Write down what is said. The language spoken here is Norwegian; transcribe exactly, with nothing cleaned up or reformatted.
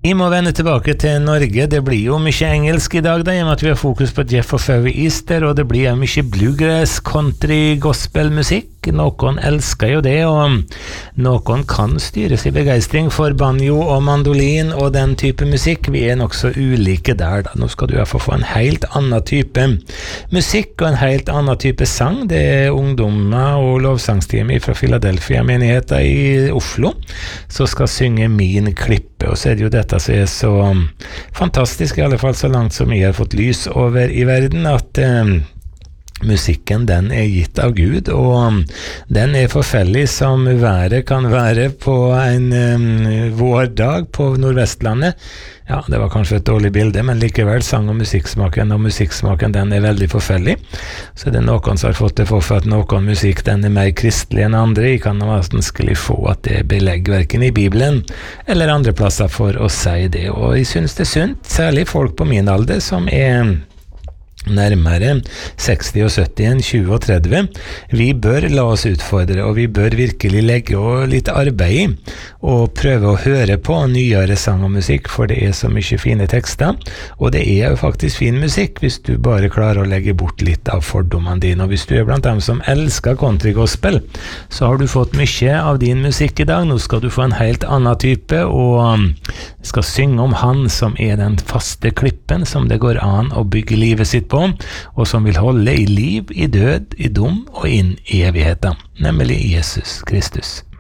Vi må vende tilbake til Norge. Det blir jo mye engelsk i dag, da, i og med at vi har fokus på Jeff og Ferry Easter, og det blir mye bluegrass, country, gospelmusikk. Noen elsker jo det, og noen kan styre sin begeistring for banjo og mandolin og den type musikk. Vi er nok så ulike der, da. Nå skal du i hvert fall få en helt annen type musikk og en helt annen type sang. Det er ungdommer og lovsangsteamet fra Philadelphia-menigheten i Oslo som skal synge Min klippe, og så er det jo dette som er så fantastisk, i alle fall så langt som jeg har fått lys over i verden, at eh, musikken den er gitt av Gud, og den er forfellig som været kan være på en um, vårdag på Nordvestlandet. Ja, det var kanskje et dårlig bilde, men likevel sang- og musikksmaken, og musikksmaken den er veldig forfellig. Så det er noen som har fått det for at noen musikk den er mer kristelig enn andre. Jeg kan vanskelig få at det er belegg hverken i Bibelen eller andre plasser for å si det, og jeg synes det er sunt, særlig folk på min alder som er nærmere seksti og sytti enn tjue og tretti. Vi bør la oss utfordre, og vi bør virkelig legge litt arbeid i og prøve å høre på nyere sang og musikk, for det er så mye fine tekster, og det er jo faktisk fin musikk hvis du bare klarer å legge bort litt av fordommene dine. Og hvis du er blant dem som elsker country gospel, så har du fått mye av din musikk i dag. Nå skal du få en helt annen type, og skal synge om han som er den faste klippen som det går an å bygge livet sitt på, og som vil holde i liv, i død, i dom og inn i evigheten, nemlig Jesus Kristus.